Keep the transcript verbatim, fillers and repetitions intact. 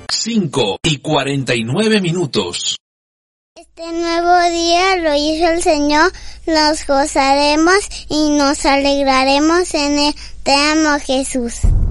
cinco y cuarenta y nueve minutos. Este nuevo día lo hizo el Señor, nos gozaremos y nos alegraremos en él. Te amo, Jesús.